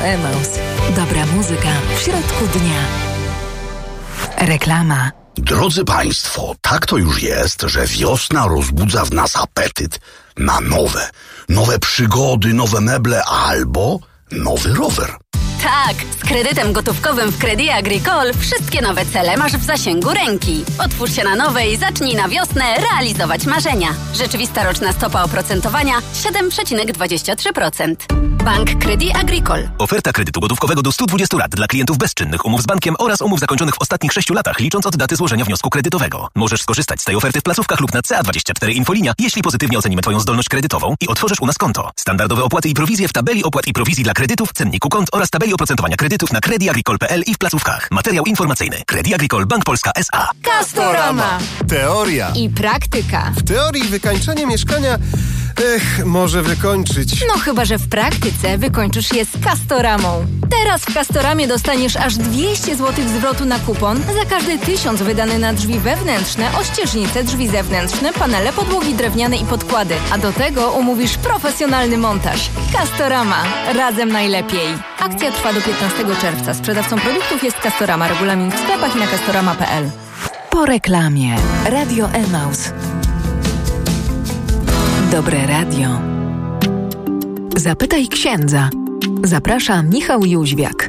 Emaus. Dobra muzyka w środku dnia. Reklama. Drodzy Państwo, tak to już jest, że wiosna rozbudza w nas apetyt na nowe przygody, nowe meble albo nowy rower. Tak, z kredytem gotówkowym w Crédit Agricole wszystkie nowe cele masz w zasięgu ręki. Otwórz się na nowe i zacznij na wiosnę realizować marzenia. Rzeczywista roczna stopa oprocentowania 7,23%. Bank Crédit Agricole. Oferta kredytu gotówkowego do 120 lat dla klientów bezczynnych, umów z bankiem oraz umów zakończonych w ostatnich 6 latach, licząc od daty złożenia wniosku kredytowego. Możesz skorzystać z tej oferty w placówkach lub na CA24 Infolinia, jeśli pozytywnie ocenimy Twoją zdolność kredytową i otworzysz u nas konto. Standardowe opłaty i prowizje w tabeli opłat i prowizji dla kredytów, cenniku kont oraz tabeli oprocentowania kredytów na crediagricole.pl i w placówkach. Materiał informacyjny. Crédit Agricole Bank Polska S.A. Castorama. Teoria i praktyka. W teorii wykańczenie mieszkania może wykończyć. No chyba, że w praktyce wykończysz je z Castoramą. Teraz w Castoramie dostaniesz aż 200 zł zwrotu na kupon za każdy 1000 wydany na drzwi wewnętrzne, ościeżnice, drzwi zewnętrzne, panele, podłogi drewniane i podkłady. A do tego umówisz profesjonalny montaż. Castorama. Razem najlepiej. Akcja trwa do 15 czerwca. Sprzedawcą produktów jest Castorama. Regulamin w sklepach i na castorama.pl. Po reklamie. Radio Emaus. Dobre radio. Zapytaj księdza. Zaprasza Michał Jóźwiak.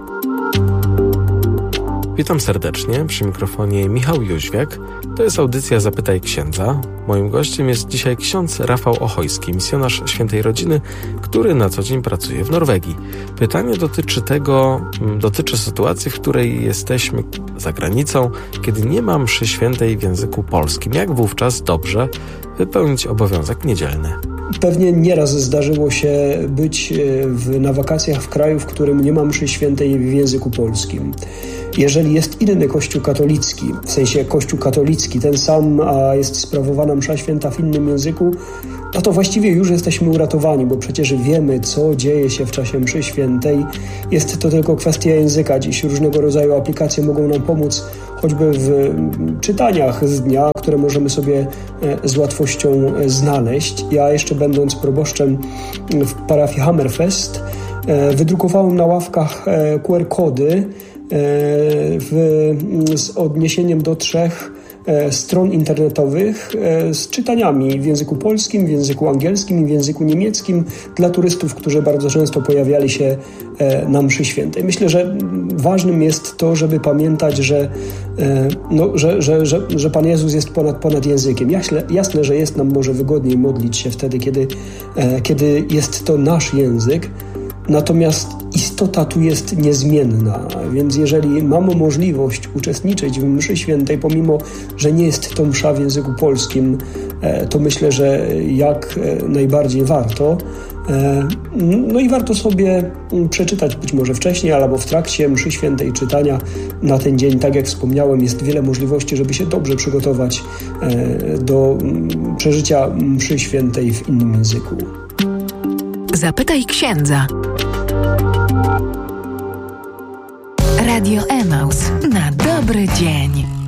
Witam serdecznie, przy mikrofonie Michał Jóźwiak. To jest audycja Zapytaj księdza. Moim gościem jest dzisiaj ksiądz Rafał Ochojski, misjonarz Świętej Rodziny, który na co dzień pracuje w Norwegii. Pytanie dotyczy sytuacji, w której jesteśmy za granicą, kiedy nie ma mszy świętej w języku polskim. Jak wówczas dobrze wypełnić obowiązek niedzielny? Pewnie nieraz zdarzyło się być na wakacjach w kraju, w którym nie ma mszy świętej w języku polskim. Jeżeli jest inny kościół katolicki, w sensie kościół katolicki, ten sam, a jest sprawowana msza święta w innym języku, no to właściwie już jesteśmy uratowani, bo przecież wiemy, co dzieje się w czasie mszy świętej. Jest to tylko kwestia języka. Dziś różnego rodzaju aplikacje mogą nam pomóc, choćby w czytaniach z dnia, które możemy sobie z łatwością znaleźć. Ja jeszcze będąc proboszczem w parafii Hammerfest, wydrukowałem na ławkach QR-kody z odniesieniem do 3 stron internetowych z czytaniami w języku polskim, w języku angielskim i w języku niemieckim dla turystów, którzy bardzo często pojawiali się na mszy świętej. Myślę, że ważnym jest to, żeby pamiętać, że Pan Jezus jest ponad językiem. Jasne, że jest nam może wygodniej modlić się wtedy, kiedy jest to nasz język, natomiast istota tu jest niezmienna, więc jeżeli mamy możliwość uczestniczyć w mszy świętej, pomimo że nie jest to msza w języku polskim, to myślę, że jak najbardziej warto. No i warto sobie przeczytać być może wcześniej albo w trakcie mszy świętej czytania na ten dzień. Tak jak wspomniałem, jest wiele możliwości, żeby się dobrze przygotować do przeżycia mszy świętej w innym języku. Zapytaj księdza. Radio Emaus na dobry dzień.